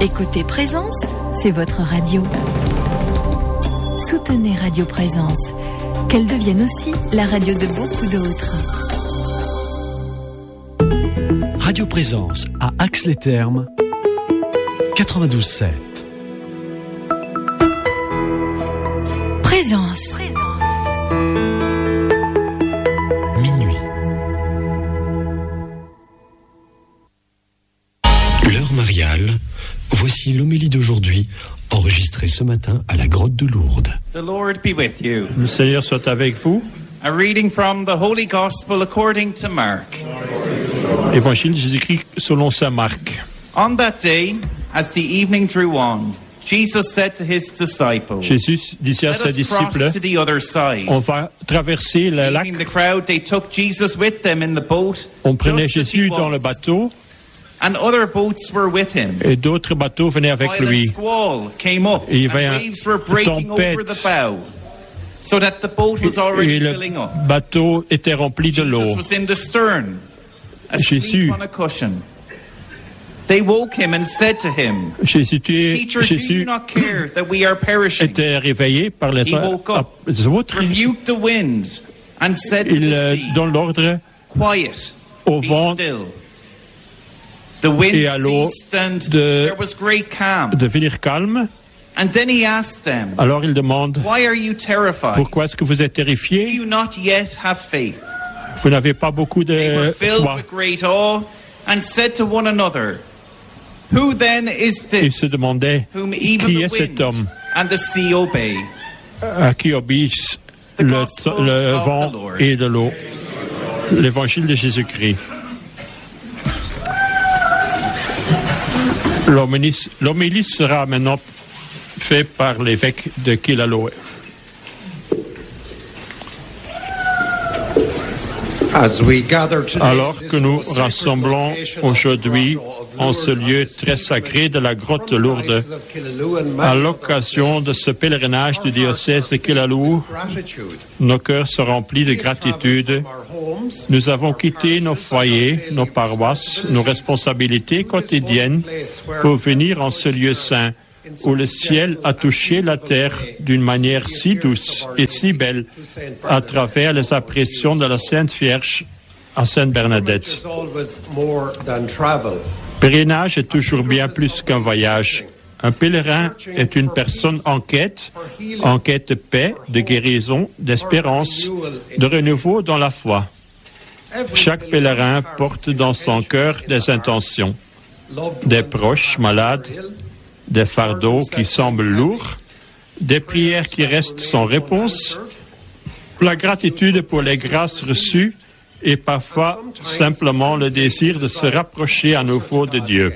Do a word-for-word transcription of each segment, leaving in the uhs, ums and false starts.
Écoutez Présence, c'est votre radio. Soutenez Radio Présence, qu'elle devienne aussi la radio de beaucoup d'autres. Radio Présence à Ax-les-Thermes, quatre-vingt-douze sept. Présence. Minuit. L'heure mariale, voici l'homélie d'aujourd'hui, enregistrée ce matin à la grotte de Lourdes. The Lord be with you. Le Seigneur soit avec vous. A reading from the Holy Gospel according to Mark. Évangile de Jésus-Christ selon saint Marc. On that day, as the evening drew on, Jesus said to his disciples, Jésus disait à "Let ses us cross disciples, to the other side." on va traverser le lac. Leaving the crowd, they took Jesus with them in the boat, On prenait just as he Jésus dans le was. bateau And other boats were with him. et d'autres bateaux venaient avec While a lui. squall came up, Et il y and avait un- waves were une breaking over tempête. the bow, so that the boat was already Et le filling up. bateau était rempli de l'eau. Jesus was in the stern, asleep Jésus. on a cushion. They woke him and said to him, Jésus, tu es- "Teacher, do you Jésus not care that we are perishing?" était réveillé par les He woke up, les autres. rebuked the wind, and said to Il the euh, sea, donne l'ordre "Quiet, au be vent still." The wind et à l'eau ceased, and de- there was great calm. de devenir calme. And then he asked them, Alors il demande, "Why are you terrified? pourquoi est-ce que vous êtes Do terrifiés? you not yet have faith?" Vous n'avez pas beaucoup They were de filled foi. with great awe and said to one another, "Who then is Ils this se demandaient, whom even qui the est cet wind homme and the sea obey?" à qui obéissent The le, gospel le of vent the Lord. et de l'eau. L'évangile de Jésus-Christ. L'homélie l'homélie sera maintenant faite par l'évêque de Killaloe. Alors que nous rassemblons aujourd'hui en ce lieu très sacré de la grotte de Lourdes, à l'occasion de ce pèlerinage du diocèse de Killaloe, nos cœurs sont remplis de gratitude. Nous avons quitté nos foyers, nos paroisses, nos responsabilités quotidiennes pour venir en ce lieu saint où le ciel a touché la terre d'une manière si douce et si belle à travers les apparitions de la Sainte Vierge à Sainte Bernadette. Pèlerinage est toujours bien plus qu'un voyage. Un pèlerin est une personne en quête, en quête de paix, de guérison, d'espérance, de renouveau dans la foi. Chaque pèlerin porte dans son cœur des intentions, des proches malades, des fardeaux qui semblent lourds, des prières qui restent sans réponse, la gratitude pour les grâces reçues et parfois simplement le désir de se rapprocher à nouveau de Dieu.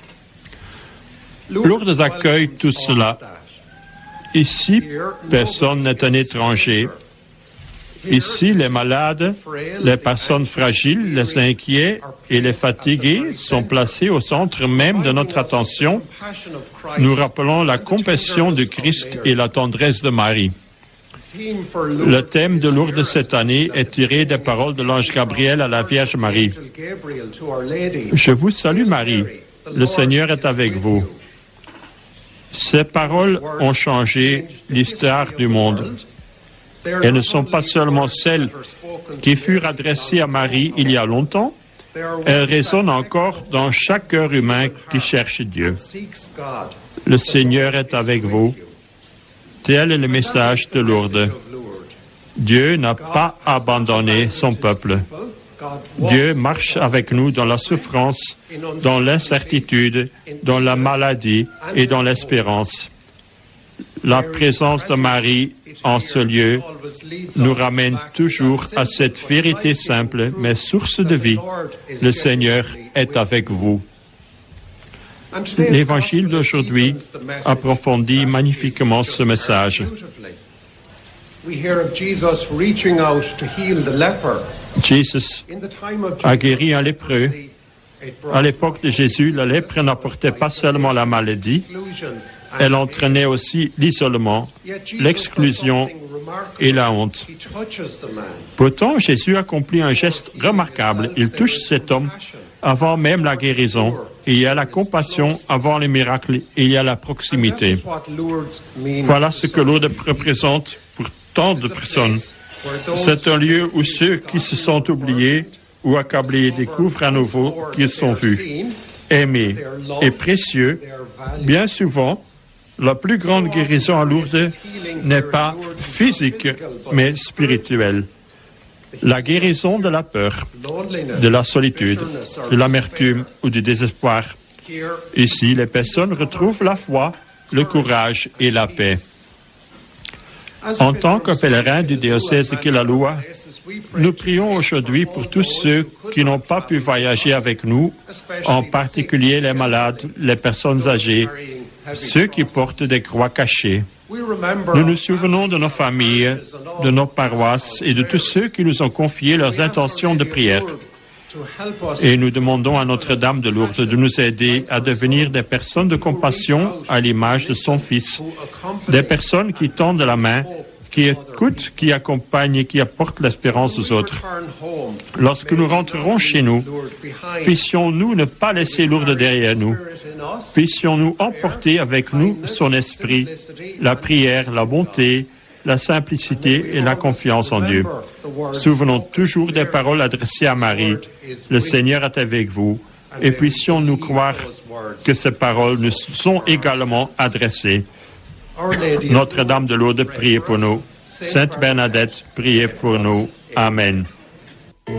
Lourdes accueille tout cela. Ici, personne n'est un étranger. Ici, les malades, les personnes fragiles, les inquiets et les fatigués sont placés au centre même de notre attention. Nous rappelons la compassion de Christ et la tendresse de Marie. Le thème de Lourdes cette année est tiré des paroles de l'ange Gabriel à la Vierge Marie. Je vous salue Marie, le Seigneur est avec vous. Ces paroles ont changé l'histoire du monde. Elles ne sont pas seulement celles qui furent adressées à Marie il y a longtemps, elles résonnent encore dans chaque cœur humain qui cherche Dieu. Le Seigneur est avec vous. Tel est le message de Lourdes. Dieu n'a pas abandonné son peuple. Dieu marche avec nous dans la souffrance, dans l'incertitude, dans la maladie et dans l'espérance. La présence de Marie en ce lieu nous ramène toujours à cette vérité simple, mais source de vie. Le Seigneur est avec vous. L'Évangile d'aujourd'hui approfondit magnifiquement ce message. Jésus a guéri un lépreux. À l'époque de Jésus, la lèpre n'apportait pas seulement la maladie, elle entraînait aussi l'isolement, l'exclusion et la honte. Pourtant, Jésus accomplit un geste remarquable. Il touche cet homme avant même la guérison. Il y a la compassion avant les miracles et il y a la proximité. Voilà ce que Lourdes représente pour tant de personnes. C'est un lieu où ceux qui se sont oubliés ou accablés découvrent à nouveau qu'ils sont vus, aimés et précieux. Bien souvent, la plus grande guérison à Lourdes n'est pas physique, mais spirituelle. La guérison de la peur, de la solitude, de l'amertume ou du désespoir. Ici, les personnes retrouvent la foi, le courage et la paix. En tant que pèlerins du diocèse de Killaloe, nous prions aujourd'hui pour tous ceux qui n'ont pas pu voyager avec nous, en particulier les malades, les personnes âgées, ceux qui portent des croix cachées. Nous nous souvenons de nos familles, de nos paroisses et de tous ceux qui nous ont confié leurs intentions de prière. Et nous demandons à Notre-Dame de Lourdes de nous aider à devenir des personnes de compassion à l'image de son Fils, des personnes qui tendent la main, qui écoutent, qui accompagnent et qui apportent l'espérance aux autres. Lorsque nous rentrerons chez nous, puissions-nous ne pas laisser Lourdes derrière nous. Puissions-nous emporter avec nous son esprit, la prière, la bonté, la simplicité et la confiance en Dieu. Souvenons toujours des paroles adressées à Marie. Le Seigneur est avec vous. Et puissions-nous croire que ces paroles nous sont également adressées. Notre-Dame de Lourdes, priez pour nous. Sainte Bernadette, priez pour nous. Amen.